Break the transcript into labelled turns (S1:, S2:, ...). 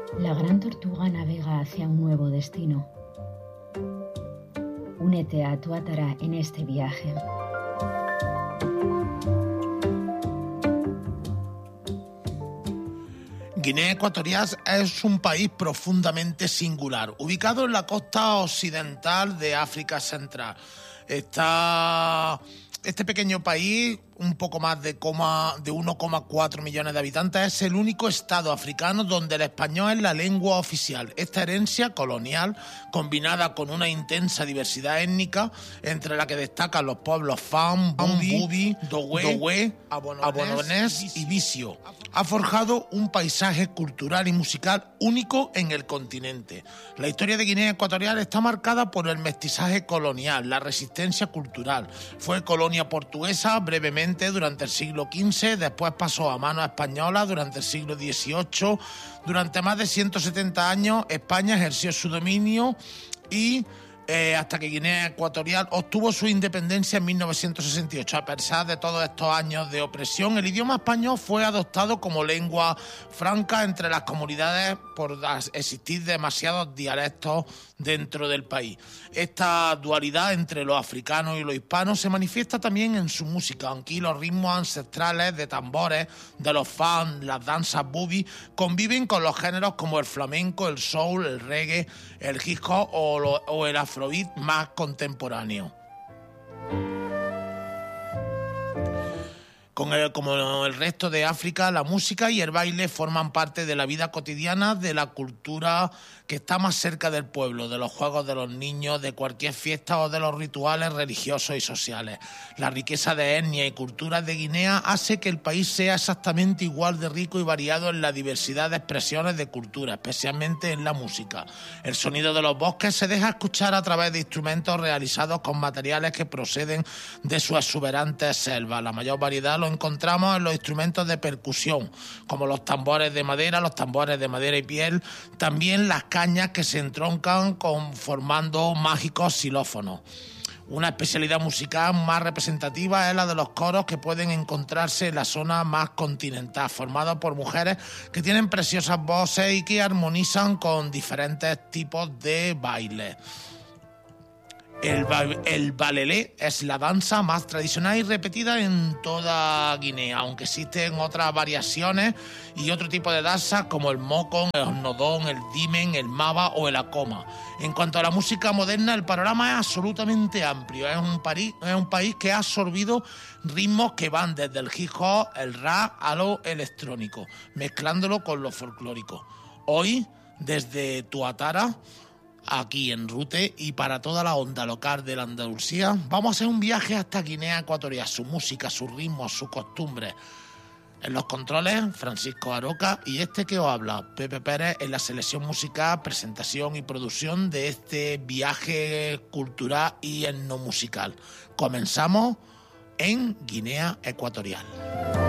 S1: La gran tortuga navega hacia un nuevo destino. Únete a Tuatara en este viaje.
S2: Guinea Ecuatorial es un país profundamente singular, ubicado en la costa occidental de África Central. Este pequeño país, un poco más de 1,4 millones de habitantes, es el único estado africano donde el español es la lengua oficial. Esta herencia colonial, combinada con una intensa diversidad étnica, entre la que destacan los pueblos Fam, Bubi, Dogüé, Abononés y Visio, ha forjado un paisaje cultural y musical único en el continente. La historia de Guinea Ecuatorial está marcada por el mestizaje colonial, la resistencia cultural. Fue colonia portuguesa brevemente durante el siglo XV, después pasó a manos españolas durante el siglo XVIII. Durante más de 170 años España ejerció su dominio y hasta que Guinea Ecuatorial obtuvo su independencia en 1968. A pesar de todos estos años de opresión, el idioma español fue adoptado como lengua franca entre las comunidades por existir demasiados dialectos dentro del país. Esta dualidad entre los africanos y los hispanos se manifiesta también en su música. Aquí los ritmos ancestrales de tambores, de los fans, las danzas bubi, conviven con los géneros como el flamenco, el soul, el reggae, el hip hop o el afrobeat más contemporáneo. Como el resto de África, la música y el baile forman parte de la vida cotidiana, de la cultura que está más cerca del pueblo, de los juegos de los niños, de cualquier fiesta o de los rituales religiosos y sociales. La riqueza de etnia y culturas de Guinea hace que el país sea exactamente igual de rico y variado en la diversidad de expresiones de cultura, especialmente en la música. El sonido de los bosques se deja escuchar a través de instrumentos realizados con materiales que proceden de sus exuberantes selvas. La mayor variedad lo encontramos en los instrumentos de percusión, como los tambores de madera y piel, también las cañas que se entroncan formando mágicos xilófonos. Una especialidad musical más representativa es la de los coros que pueden encontrarse en la zona más continental, formados por mujeres que tienen preciosas voces y que armonizan con diferentes tipos de baile. El balelé es la danza más tradicional y repetida en toda Guinea, aunque existen otras variaciones y otro tipo de danzas como el mokon, el osnodón, el dimen, el maba o el akoma. En cuanto a la música moderna, el panorama es absolutamente amplio. Es un país que ha absorbido ritmos que van desde el hip hop, el rap a lo electrónico, mezclándolo con lo folclórico. Hoy, desde Tuatara, aquí en Rute y para toda la onda local de la Andalucía, vamos a hacer un viaje hasta Guinea Ecuatorial, su música, sus ritmos, sus costumbres. En los controles, Francisco Aroca, y este que os habla, Pepe Pérez, en la selección musical, presentación y producción de este viaje cultural y etnomusical. Comenzamos en Guinea Ecuatorial.